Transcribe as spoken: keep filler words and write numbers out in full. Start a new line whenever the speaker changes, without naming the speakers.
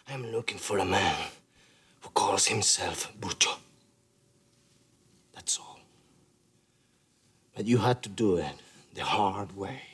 I'm looking for a man who calls himself Burcho. That's all. But you had to do it the hard way.